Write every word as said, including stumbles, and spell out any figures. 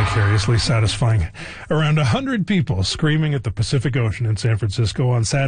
vicariously satisfying around one hundred people screaming at the Pacific Ocean in San Francisco on Saturday.